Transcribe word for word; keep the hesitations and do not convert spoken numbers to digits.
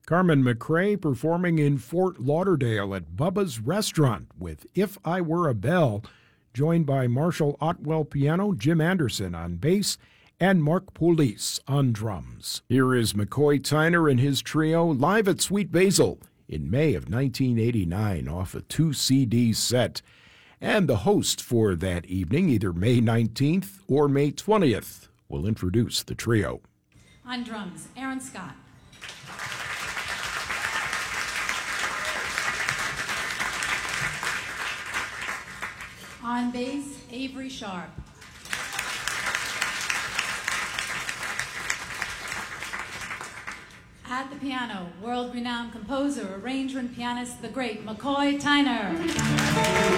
Carmen McRae performing in Fort Lauderdale at Bubba's Restaurant with If I Were a Bell, joined by Marshall Otwell piano, Jim Anderson on bass, and Mark Police on drums. Here is McCoy Tyner and his trio live at Sweet Basil in May of nineteen eighty-nine off a two C D set. And the host for that evening, either May nineteenth or May twentieth, will introduce the trio. On drums, Aaron Scott. On bass, Avery Sharp. At the piano, world-renowned composer, arranger, and pianist, the great McCoy Tyner.